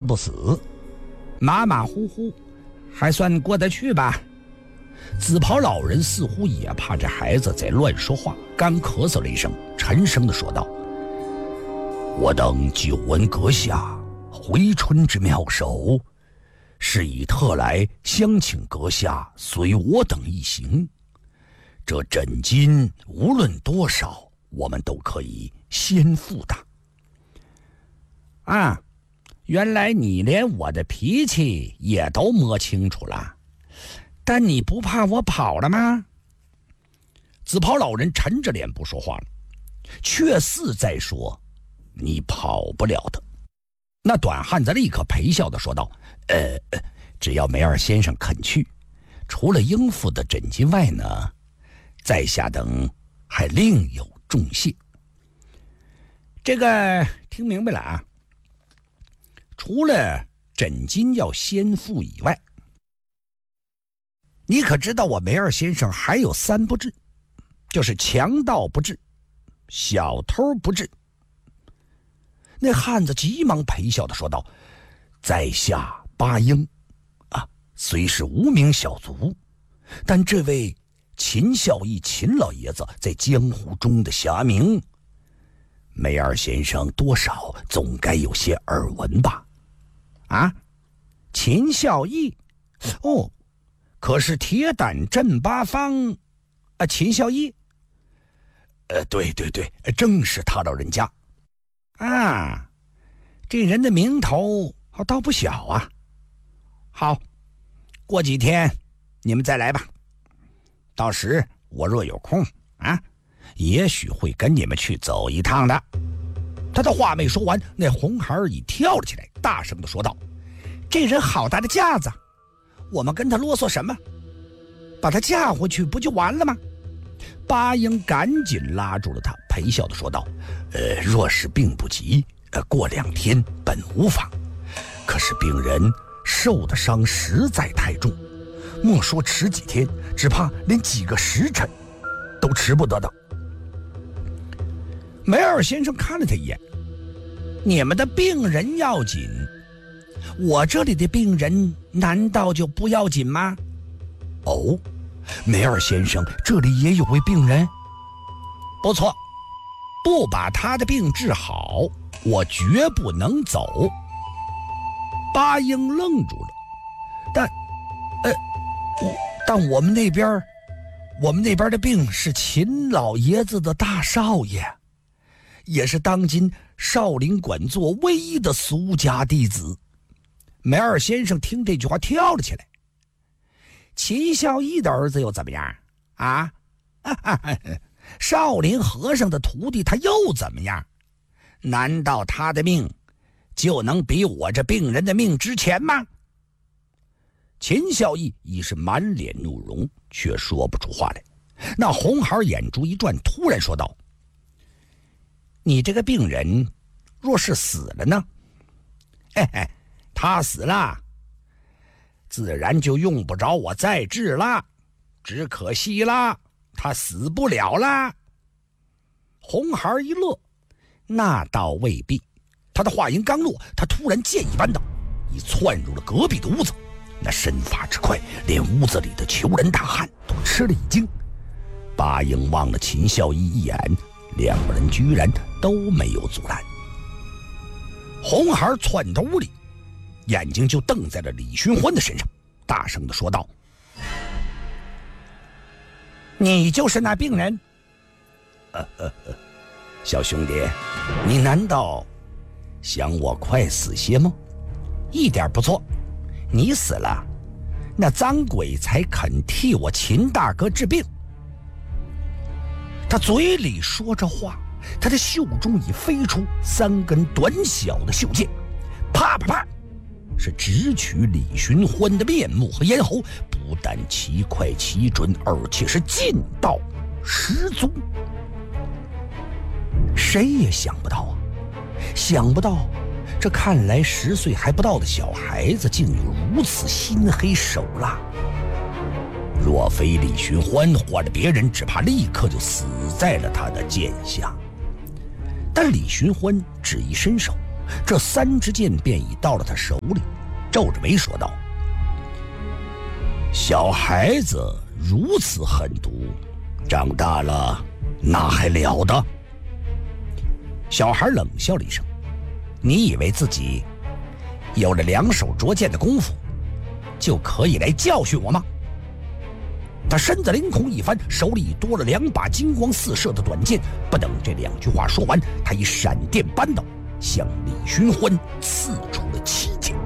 不死，马马虎虎，还算过得去吧。紫袍老人似乎也怕这孩子在乱说话，干咳嗽了一声，沉声地说道：我等久闻阁下回春之妙手，是以特来相请阁下随我等一行。这枕巾无论多少，我们都可以先付的。啊，原来你连我的脾气也都摸清楚了，但你不怕我跑了吗？紫袍老人沉着脸不说话了，却似在说：你跑不了的。那短汉子立刻陪笑地说道：只要梅二先生肯去，除了应付的枕巾外呢，在下等还另有重谢。这个听明白了啊？除了枕巾要先付以外，你可知道我梅二先生还有3不治，就是强盗不治，小偷不治。那汉子急忙陪笑地说道：在下巴英啊，虽是无名小卒，但这位秦孝义秦老爷子在江湖中的侠名，梅二先生多少总该有些耳闻吧？啊，秦孝义，哦，可是铁胆镇八方啊，秦孝义？对，正是他老人家。啊，这人的名头倒不小啊。好，过几天你们再来吧，到时我若有空啊，也许会跟你们去走一趟的。他的话没说完，那红孩儿已跳了起来，大声地说道：这人好大的架子，我们跟他啰嗦什么？把他架回去不就完了吗？巴英赶紧拉住了他，陪笑地说道：若是病不急，过2天本无妨，可是病人受的伤实在太重，莫说迟几天，只怕连几个时辰都迟不得的。梅尔先生看了他一眼：你们的病人要紧，我这里的病人难道就不要紧吗？哦，梅尔先生这里也有位病人？不错，不把他的病治好，我绝不能走。巴英愣住了，但我们那边的病是秦老爷子的大少爷，也是当今少林馆座唯一的俗家弟子。梅二先生听这句话跳了起来：秦孝义的儿子又怎么样啊？少林和尚的徒弟他又怎么样？难道他的命就能比我这病人的命值钱吗？秦孝义已是满脸怒容，却说不出话来。那红孩眼珠一转，突然说道：你这个病人若是死了呢？他死了，自然就用不着我再治了，只可惜啦，他死不了啦。红孩一乐：那倒未必。他的话音刚落，他突然箭一般的已窜入了隔壁的屋子，那身法之快，连屋子里的囚人大汉都吃了一惊。巴英望了秦孝义一眼，两个人居然都没有阻拦。红孩窜到屋里，眼睛就瞪在了李寻欢的身上，大声地说道：你就是那病人？小兄弟，你难道想我快死些吗？一点不错，你死了，那脏鬼才肯替我秦大哥治病。他嘴里说着话，他的袖中已飞出3根短小的袖剑，啪啪啪，是直取李寻欢的面目和咽喉，不但奇快奇准，而且是劲道十足。谁也想不到啊，想不到这看来10岁还不到的小孩子竟有如此心黑手辣。若非李寻欢，换了别人，只怕立刻就死在了他的剑下。但李寻欢只一伸手， 这3支箭便已到了他手里，皱着眉说道：“小孩子如此狠毒，长大了那还了得？”小孩冷笑了一声：“你以为自己有了2手着剑的功夫，就可以来教训我吗？”他身子凌空一翻，手里多了2把金光四射的短剑。不等这2句话说完，他以闪电般的向李寻欢刺出了7剑。